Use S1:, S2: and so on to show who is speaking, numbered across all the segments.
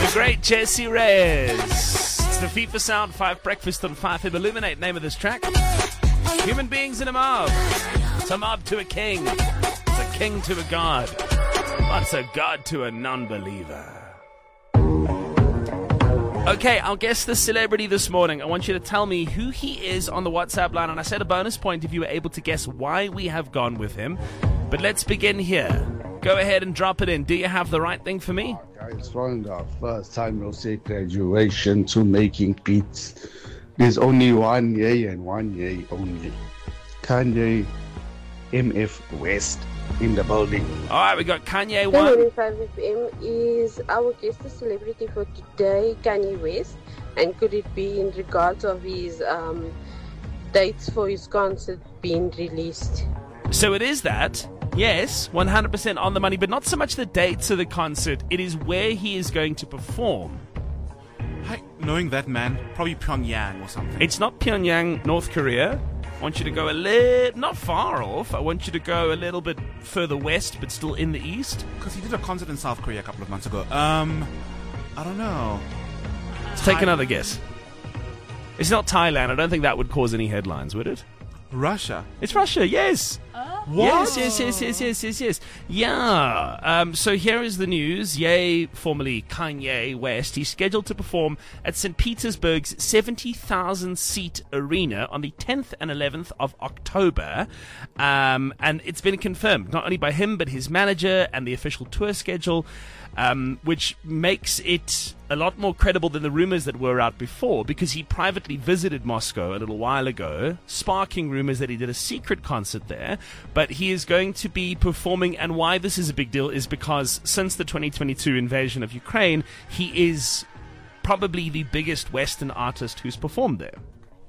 S1: The great Jessie Reyes. It's the FIFA Sound 5 Breakfast on 5 Illuminate. Name of this track. Human beings in a mob. It's a mob to a king. It's a king to a god. What's a god to a non-believer? Okay, I'll guess the celebrity this morning. I want you to tell me who he is on the WhatsApp line, and I said a bonus point if you were able to guess why we have gone with him. But let's begin here. Go ahead and drop it in. Do you have the right thing for me?
S2: Guys, from the first time we'll say graduation to making beats. There's only one yay and one yay only. Kanye MF West in the building.
S1: All right, we got Kanye
S3: The
S1: one.
S3: 95FM is our guest the celebrity for today, Kanye West. And could it be in regards of his dates for his concert being released?
S1: So it is that. Yes, 100% on the money, but not so much the dates of the concert. It is where he is going to perform.
S4: Knowing that, man, probably Pyongyang or something.
S1: It's not Pyongyang, North Korea. I want you to go a little, not far off. I want you to go a little bit further west, but still in the east.
S4: Because he did a concert in South Korea a couple of months ago. I don't know.
S1: Let's take another guess. It's not Thailand. I don't think that would cause any headlines, would it?
S4: Russia.
S1: It's Russia, yes.
S4: What?
S1: Yes. Yeah. So here is the news. Ye, formerly Kanye West, he's scheduled to perform at St. Petersburg's 70,000-seat arena on the 10th and 11th of October. And it's been confirmed, not only by him, but his manager and the official tour schedule, which makes it a lot more credible than the rumors that were out before, because he privately visited Moscow a little while ago, sparking rumors that he did a secret concert there. But he is going to be performing, and why this is a big deal is because since the 2022 invasion of Ukraine, he is probably the biggest Western artist who's performed there.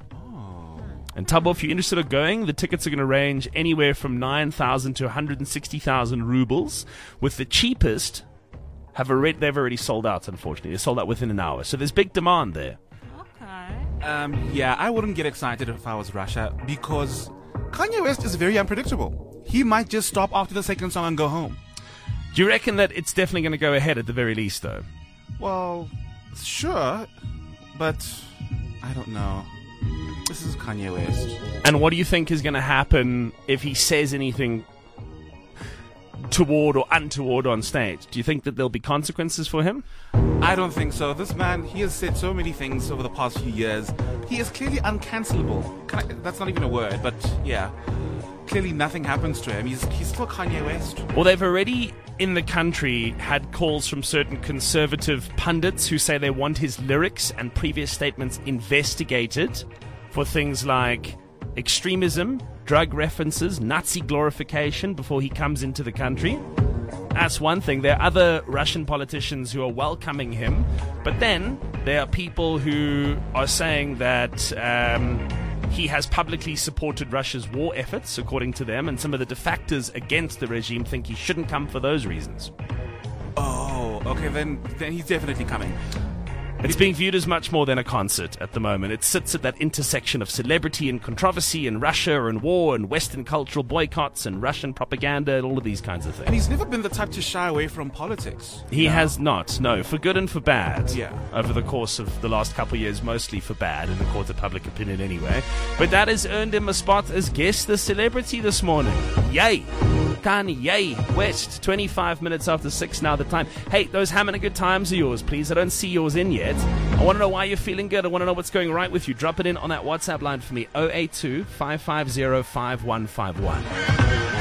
S1: And Tabo, if you're interested in going, the tickets are going to range anywhere from 9,000 to 160,000 rubles, with the cheapest they've already sold out, unfortunately. They sold out within an hour. So there's big demand there.
S4: Yeah, I wouldn't get excited if I was Russia, because Kanye West is very unpredictable. He might just stop after the second song and go home.
S1: Do you reckon that it's definitely going to go ahead at the very least, though?
S4: Well, sure, but I don't know. This is Kanye West.
S1: And what do you think is going to happen if he says anything toward or untoward on stage? Do you think that there'll be consequences for him?
S4: I don't think so. This man, he has said so many things over the past few years. He is clearly uncancelable. That's not even a word, but yeah. Clearly nothing happens to him. He's still Kanye West.
S1: Well, they've already, in the country, had calls from certain conservative pundits who say they want his lyrics and previous statements investigated for things like extremism, drug references, Nazi glorification before he comes into the country. That's one thing. There are other Russian politicians who are welcoming him, but then there are people who are saying that he has publicly supported Russia's war efforts, according to them, and some of the defectors against the regime think he shouldn't come for those reasons.
S4: Oh, okay, then he's definitely coming.
S1: It's being viewed as much more than a concert at the moment. It sits at that intersection of celebrity and controversy and Russia and war and Western cultural boycotts and Russian propaganda and all of these kinds of things.
S4: And he's never been the type to shy away from politics.
S1: He has not, no, for good and for bad.
S4: Yeah.
S1: Over the course of the last couple of years, mostly for bad in the court of public opinion anyway. But that has earned him a spot as guest the celebrity this morning. Yay! Kanye West, 25 minutes after 6 now the time. Hey, those Hammond and Good Times are yours, please. I don't see yours in yet. I want to know why you're feeling good. I want to know what's going right with you. Drop it in on that WhatsApp line for me, 082 550 5151.